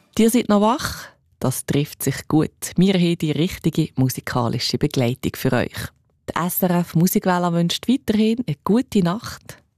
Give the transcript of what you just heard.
Ihr seid noch wach? Das trifft sich gut. Wir haben die richtige musikalische Begleitung für euch. Die SRF Musikwelle wünscht weiterhin eine gute Nacht.